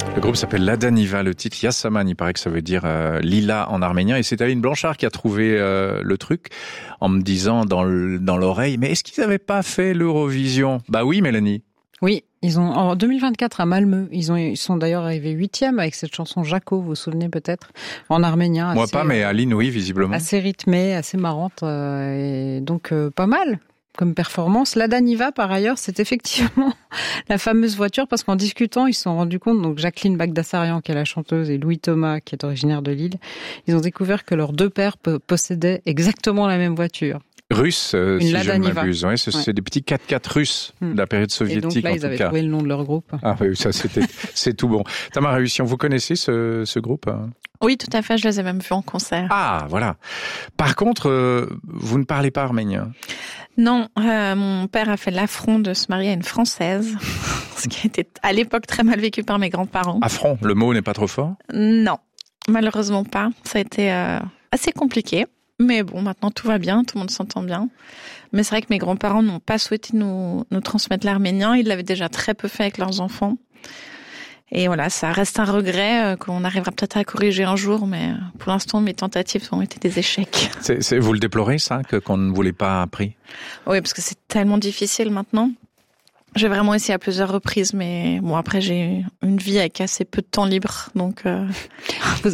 Le groupe s'appelle Ladaniva, le titre Yasaman, il paraît que ça veut dire lilas en arménien. Et c'est Aline Blanchard qui a trouvé le truc en me disant dans l'oreille, mais est-ce qu'ils n'avaient pas fait l'Eurovision ? Bah oui, Mélanie. Oui, ils ont en 2024 à Malmö, ils sont d'ailleurs arrivés 8e avec cette chanson Jaco, vous vous souvenez peut-être, en arménien. Moi pas, mais Aline oui, visiblement. Assez rythmée, assez marrante, et donc pas mal comme performance. Ladaniva, par ailleurs, c'est effectivement la fameuse voiture, parce qu'en discutant, ils se sont rendus compte, donc Jacqueline Bagdasarian, qui est la chanteuse, et Louis Thomas, qui est originaire de Lille, ils ont découvert que leurs deux pères possédaient exactement la même voiture. Russe, si je ne m'abuse. Ouais, c'est des petits 4x4 russes de la période soviétique, en tout cas. Et donc là, ils avaient trouvé le nom de leur groupe. Ah oui, ça c'est tout bon. Tamara Réussion, vous connaissez ce groupe ? Oui, tout à fait, je les ai même vus en concert. Ah, voilà. Par contre, vous ne parlez pas arménien ? Non, mon père a fait l'affront de se marier à une Française, ce qui a été à l'époque très mal vécu par mes grands-parents. Affront, le mot n'est pas trop fort ? Non, malheureusement pas. Ça a été assez compliqué. Mais bon, maintenant tout va bien, tout le monde s'entend bien. Mais c'est vrai que mes grands-parents n'ont pas souhaité nous transmettre l'arménien. Ils l'avaient déjà très peu fait avec leurs enfants. Et voilà, ça reste un regret qu'on arrivera peut-être à corriger un jour, mais pour l'instant, mes tentatives ont été des échecs. Vous le déplorez, ça, qu'on ne vous l'ait pas appris ? Oui, parce que c'est tellement difficile maintenant. J'ai vraiment essayé à plusieurs reprises, mais bon, après, j'ai une vie avec assez peu de temps libre, donc...